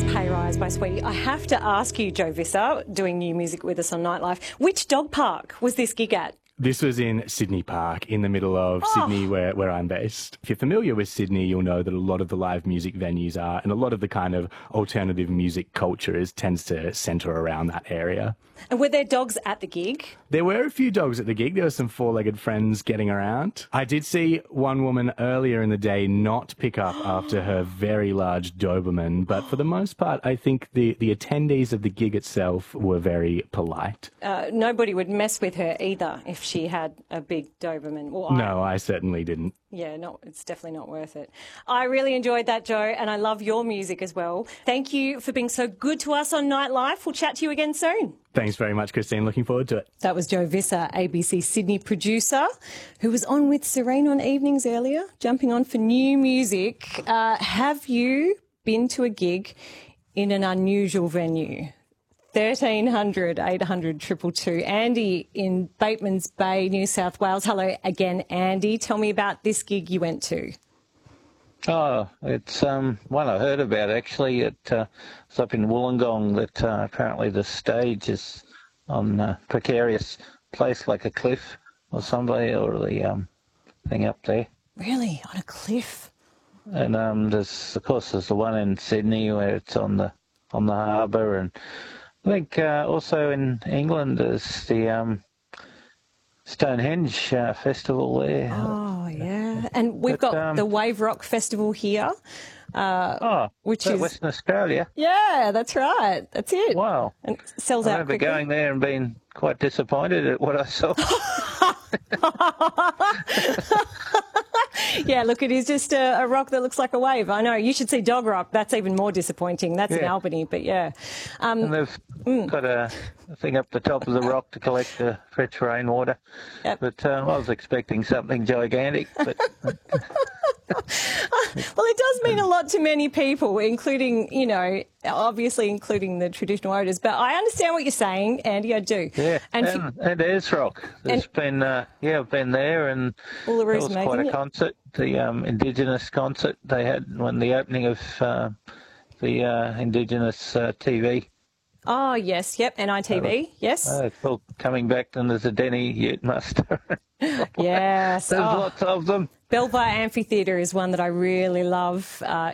Pay Rise by Sweetie. I have to ask you, Joe Visser, doing new music with us on Nightlife, which dog park was this gig at? This was in Sydney Park, in the middle of Sydney, where I'm based. If you're familiar with Sydney, you'll know that a lot of the live music venues are, and a lot of the kind of alternative music culture tends to centre around that area. And were there dogs at the gig? There were a few dogs at the gig. There were some four-legged friends getting around. I did see one woman earlier in the day not pick up after her very large Doberman, but for the most part, I think the attendees of the gig itself were very polite. Nobody would mess with her either if she had a big Doberman. Well, No, I certainly didn't. Yeah, no, it's definitely not worth it. I really enjoyed that, Joe, and I love your music as well. Thank you for being so good to us on Nightlife. We'll chat to you again soon. Thanks very much, Christine. Looking forward to it. That was Joe Visser, ABC Sydney producer, who was on with Serene on Evenings earlier, jumping on for new music. Have you been to a gig in an unusual venue? 1300 800 222. Andy in Bateman's Bay, New South Wales. Hello again, Andy. Tell me about this gig you went to. Oh, it's one I heard about actually. It's up in Wollongong that apparently the stage is on a precarious place like a cliff or somebody, or the thing up there. Really? On a cliff? And there's the one in Sydney where it's on the harbour, and I think also in England there's the Stonehenge festival there. Oh, yeah. And we've got the Wave Rock Festival here, which is Western Australia. Yeah, that's right. That's it. Wow. And it sells I out remember quickly. going there and being quite disappointed at what I saw. Yeah, look, it is just a rock that looks like a wave. I know. You should see Dog Rock. That's even more disappointing. That's in Albany, but yeah. And they've got a thing up the top of the rock to collect the fresh rainwater. Yep. But I was expecting something gigantic. But Well, it does mean a lot to many people, including, obviously including the traditional owners. But I understand what you're saying, Andy, I do. yeah, and Ayers Rock. There's been, I've been there, and Uluru it was quite a concert. The Indigenous concert they had when the opening of the Indigenous TV. Oh, yes, yep, NITV, yes. It's all coming back, and there's a Denny Ute Muster. Yes. There's lots of them. Belvoir Amphitheatre is one that I really love